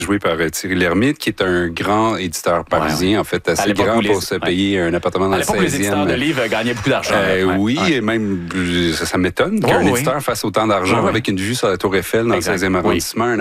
joué par Thierry Lhermitte, qui est un grand éditeur parisien, en fait, assez grand pour se payer un appartement dans le 16e. Les éditeurs de livres gagnaient beaucoup d'argent. Et même, ça m'étonne qu'un éditeur fasse autant d'argent avec une vue sur la Tour Eiffel dans le 16e arrondissement,